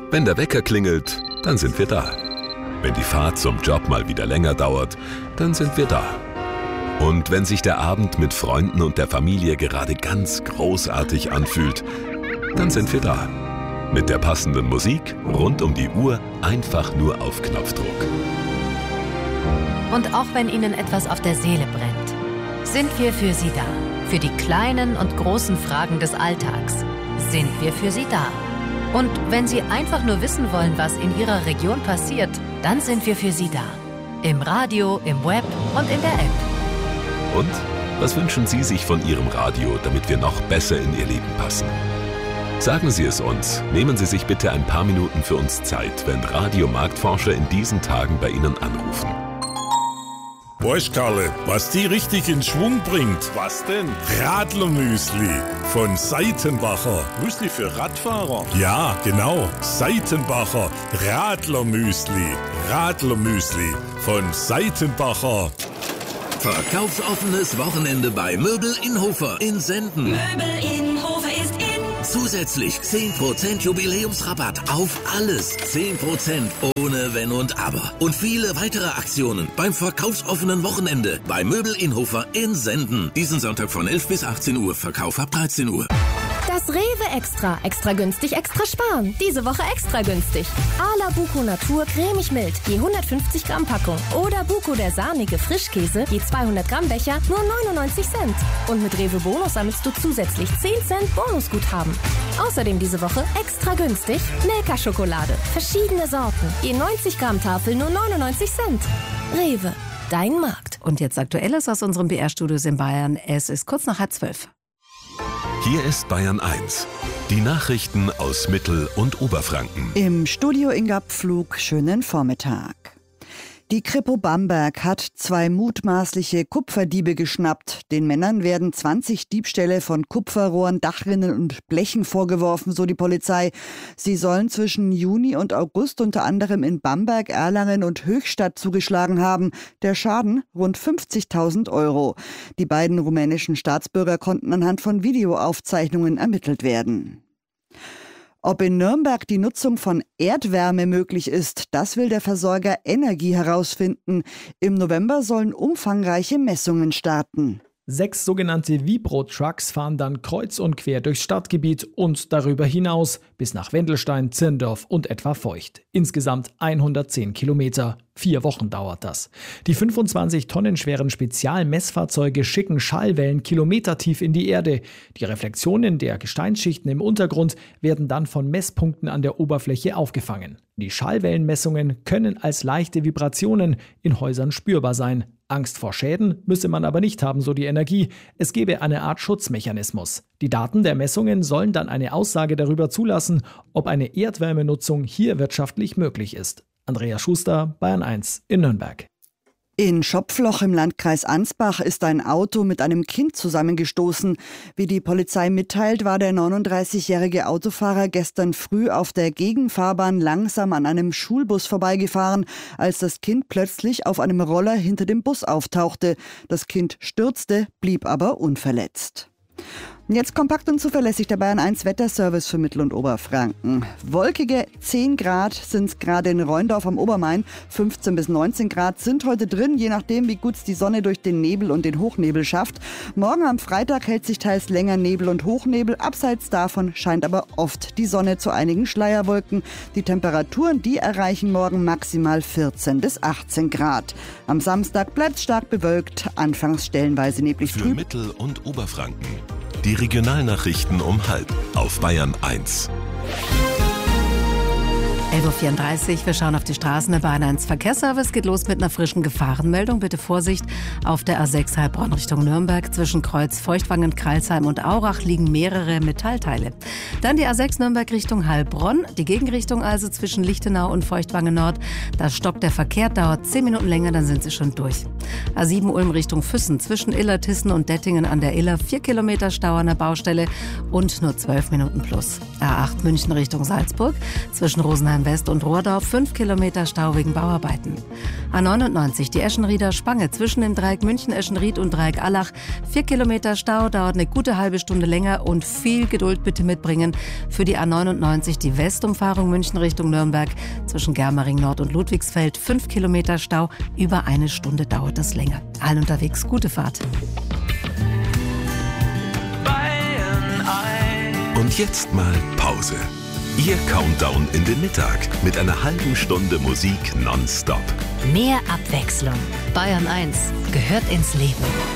Wenn der Wecker klingelt, dann sind wir da. Wenn die Fahrt zum Job mal wieder länger dauert, dann sind wir da. Und wenn sich der Abend mit Freunden und der Familie gerade ganz großartig anfühlt, dann sind wir da. Mit der passenden Musik rund um die Uhr, einfach nur auf Knopfdruck. Und auch wenn Ihnen etwas auf der Seele brennt, sind wir für Sie da. Für die kleinen und großen Fragen des Alltags sind wir für Sie da. Und wenn Sie einfach nur wissen wollen, was in Ihrer Region passiert, dann sind wir für Sie da. Im Radio, im Web und in der App. Und was wünschen Sie sich von Ihrem Radio, damit wir noch besser in Ihr Leben passen? Sagen Sie es uns. Nehmen Sie sich bitte ein paar Minuten für uns Zeit, wenn Radiomarktforscher in diesen Tagen bei Ihnen anrufen. Weißt Karle, was die richtig in Schwung bringt? Was denn? Radlermüsli von Seitenbacher. Müsli für Radfahrer? Ja, genau. Seitenbacher Radlermüsli. Radlermüsli von Seitenbacher. Verkaufsoffenes Wochenende bei Möbel Inhofer in Senden. Möbel Inhofer ist in. Zusätzlich 10% Jubiläumsrabatt auf alles. 10% ohne Wenn und Aber. Und viele weitere Aktionen beim verkaufsoffenen Wochenende bei Möbel Inhofer in Senden. Diesen Sonntag von 11 bis 18 Uhr. Verkauf ab 13 Uhr. Das Rewe Extra. Extra günstig, extra sparen. Diese Woche extra günstig. Ala Buko Natur cremig mild. Je 150 Gramm Packung. Oder Buko der sahnige Frischkäse. Je 200 Gramm Becher. Nur 99 Cent. Und mit Rewe Bonus sammelst du zusätzlich 10 Cent Bonusguthaben. Außerdem diese Woche extra günstig Milka-Schokolade. Verschiedene Sorten. Je 90 Gramm Tafel nur 99 Cent. Rewe. Dein Markt. Und jetzt Aktuelles aus unserem BR-Studios in Bayern. Es ist kurz nach 11:30. Hier ist Bayern 1. Die Nachrichten aus Mittel- und Oberfranken. Im Studio Inga Pflug, schönen Vormittag. Die Kripo Bamberg hat 2 mutmaßliche Kupferdiebe geschnappt. Den Männern werden 20 Diebstähle von Kupferrohren, Dachrinnen und Blechen vorgeworfen, so die Polizei. Sie sollen zwischen Juni und August unter anderem in Bamberg, Erlangen und Höchstadt zugeschlagen haben. Der Schaden rund 50.000 €. Die beiden rumänischen Staatsbürger konnten anhand von Videoaufzeichnungen ermittelt werden. Ob in Nürnberg die Nutzung von Erdwärme möglich ist, das will der Versorger Energie herausfinden. Im November sollen umfangreiche Messungen starten. 6 sogenannte Vibro-Trucks fahren dann kreuz und quer durchs Stadtgebiet und darüber hinaus bis nach Wendelstein, Zirndorf und etwa Feucht. Insgesamt 110 Kilometer. 4 Wochen dauert das. Die 25 Tonnen schweren Spezialmessfahrzeuge schicken Schallwellen kilometertief in die Erde. Die Reflexionen der Gesteinsschichten im Untergrund werden dann von Messpunkten an der Oberfläche aufgefangen. Die Schallwellenmessungen können als leichte Vibrationen in Häusern spürbar sein. Angst vor Schäden müsse man aber nicht haben, so die Energie. Es gebe eine Art Schutzmechanismus. Die Daten der Messungen sollen dann eine Aussage darüber zulassen, ob eine Erdwärmenutzung hier wirtschaftlich möglich ist. Andrea Schuster, Bayern 1 in Nürnberg. In Schopfloch im Landkreis Ansbach ist ein Auto mit einem Kind zusammengestoßen. Wie die Polizei mitteilt, war der 39-jährige Autofahrer gestern früh auf der Gegenfahrbahn langsam an einem Schulbus vorbeigefahren, als das Kind plötzlich auf einem Roller hinter dem Bus auftauchte. Das Kind stürzte, blieb aber unverletzt. Jetzt kompakt und zuverlässig der Bayern 1 Wetterservice für Mittel- und Oberfranken. Wolkige 10 Grad sind es gerade in Rheindorf am Obermain. 15 bis 19 Grad sind heute drin, je nachdem, wie gut es die Sonne durch den Nebel und den Hochnebel schafft. Morgen am Freitag hält sich teils länger Nebel und Hochnebel. Abseits davon scheint aber oft die Sonne zu einigen Schleierwolken. Die Temperaturen, die erreichen morgen maximal 14 bis 18 Grad. Am Samstag bleibt es stark bewölkt, anfangs stellenweise neblig Für trüb. Mittel- und Oberfranken. Die Regionalnachrichten um 12:30 auf Bayern 1. 11:34 Uhr, wir schauen auf die Straßen. Der Bayern 1 Verkehrsservice geht los mit einer frischen Gefahrenmeldung. Bitte Vorsicht, auf der A6 Heilbronn Richtung Nürnberg. Zwischen Kreuz Feuchtwangen, Kreilsheim und Aurach liegen mehrere Metallteile. Dann die A6 Nürnberg Richtung Heilbronn. Die Gegenrichtung also zwischen Lichtenau und Feuchtwangen Nord. Da stockt der Verkehr, dauert 10 Minuten länger, dann sind Sie schon durch. A7 Ulm Richtung Füssen. Zwischen Illertissen und Dettingen an der Iller 4 Kilometer Stau an der Baustelle und nur 12 Minuten plus. A8 München Richtung Salzburg. Zwischen Rosenheim Friedrichshain West und Rohrdorf 5 Kilometer Stau wegen Bauarbeiten. A99, die Eschenrieder Spange zwischen dem Dreieck München-Eschenried und Dreieck Allach. 4 Kilometer Stau, dauert eine gute halbe Stunde länger und viel Geduld bitte mitbringen. Für die A99, die Westumfahrung München Richtung Nürnberg zwischen Germering Nord und Ludwigsfeld. 5 Kilometer Stau, über eine Stunde dauert das länger. Allen unterwegs, gute Fahrt. Und jetzt mal Pause. Ihr Countdown in den Mittag mit einer halben Stunde Musik nonstop. Mehr Abwechslung. Bayern 1 gehört ins Leben.